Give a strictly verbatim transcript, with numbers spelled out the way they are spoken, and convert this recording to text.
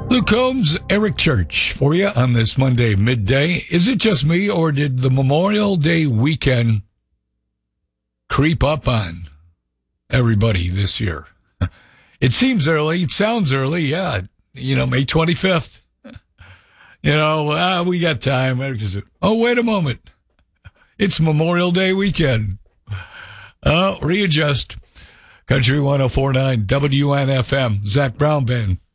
Luke Combs, Eric Church for you on this Monday midday. Is it just me, or did the Memorial Day weekend creep up on everybody this year? It seems early. It sounds early. Yeah. You know, May twenty-fifth. You know, uh, we got time. Oh, wait a moment. It's Memorial Day weekend. Oh, readjust. Country one oh four point nine W N F M. Zach Brown Band.